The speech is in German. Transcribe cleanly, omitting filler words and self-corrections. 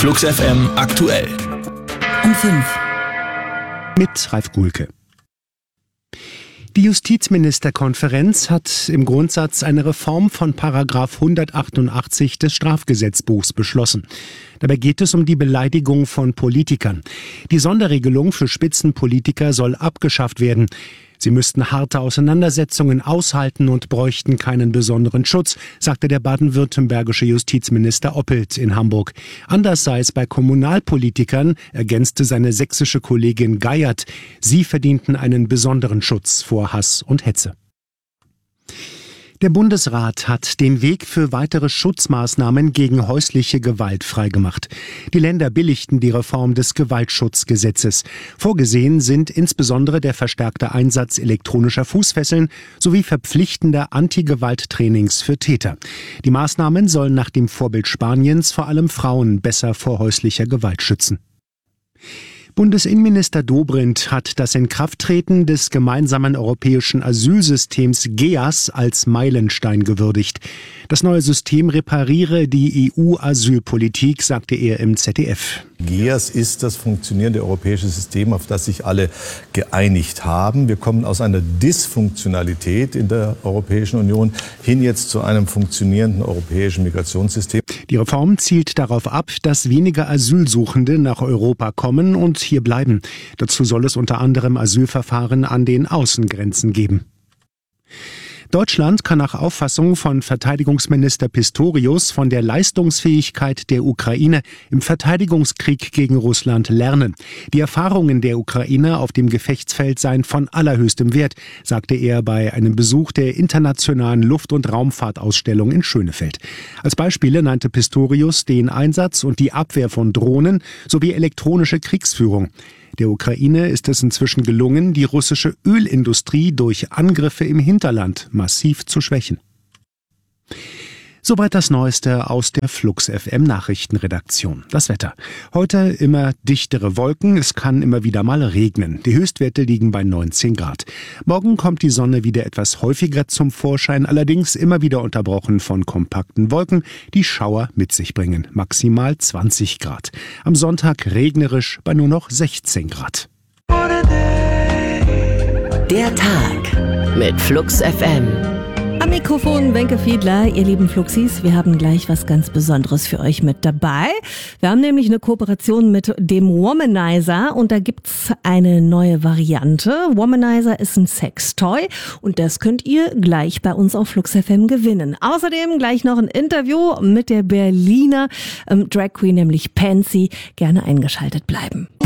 Flux FM aktuell. Um 5. Mit Ralf Guhlke. Die Justizministerkonferenz hat im Grundsatz eine Reform von Paragraph 188 des Strafgesetzbuchs beschlossen. Dabei geht es um die Beleidigung von Politikern. Die Sonderregelung für Spitzenpolitiker soll abgeschafft werden. Sie müssten harte Auseinandersetzungen aushalten und bräuchten keinen besonderen Schutz, sagte der baden-württembergische Justizminister Oppelt in Hamburg. Anders sei es bei Kommunalpolitikern, ergänzte seine sächsische Kollegin Geiert. Sie verdienten einen besonderen Schutz vor Hass und Hetze. Der Bundesrat hat den Weg für weitere Schutzmaßnahmen gegen häusliche Gewalt freigemacht. Die Länder billigten die Reform des Gewaltschutzgesetzes. Vorgesehen sind insbesondere der verstärkte Einsatz elektronischer Fußfesseln sowie verpflichtender Anti-Gewalt-Trainings für Täter. Die Maßnahmen sollen nach dem Vorbild Spaniens vor allem Frauen besser vor häuslicher Gewalt schützen. Bundesinnenminister Dobrindt hat das Inkrafttreten des gemeinsamen europäischen Asylsystems GEAS als Meilenstein gewürdigt. Das neue System repariere die EU-Asylpolitik, sagte er im ZDF. GEAS ist das funktionierende europäische System, auf das sich alle geeinigt haben. Wir kommen aus einer Dysfunktionalität in der Europäischen Union hin jetzt zu einem funktionierenden europäischen Migrationssystem. Die Reform zielt darauf ab, dass weniger Asylsuchende nach Europa kommen und hier bleiben. Dazu soll es unter anderem Asylverfahren an den Außengrenzen geben. Deutschland kann nach Auffassung von Verteidigungsminister Pistorius von der Leistungsfähigkeit der Ukraine im Verteidigungskrieg gegen Russland lernen. Die Erfahrungen der Ukrainer auf dem Gefechtsfeld seien von allerhöchstem Wert, sagte er bei einem Besuch der internationalen Luft- und Raumfahrtausstellung in Schönefeld. Als Beispiele nannte Pistorius den Einsatz und die Abwehr von Drohnen sowie elektronische Kriegsführung. Der Ukraine ist es inzwischen gelungen, die russische Ölindustrie durch Angriffe im Hinterland massiv zu schwächen. Soweit das Neueste aus der Flux FM Nachrichtenredaktion. Das Wetter. Heute immer dichtere Wolken, es kann immer wieder mal regnen. Die Höchstwerte liegen bei 19 Grad. Morgen kommt die Sonne wieder etwas häufiger zum Vorschein, allerdings immer wieder unterbrochen von kompakten Wolken, die Schauer mit sich bringen. Maximal 20 Grad. Am Sonntag regnerisch bei nur noch 16 Grad. Der Tag mit Flux FM. Am Mikrofon Wenke Fiedler, ihr lieben Fluxis. Wir haben gleich was ganz Besonderes für euch mit dabei. Wir haben nämlich eine Kooperation mit dem Womanizer und da gibt's eine neue Variante. Womanizer ist ein Sextoy und das könnt ihr gleich bei uns auf Flux FM gewinnen. Außerdem gleich noch ein Interview mit der Berliner Drag Queen, nämlich Pansy. Gerne eingeschaltet bleiben.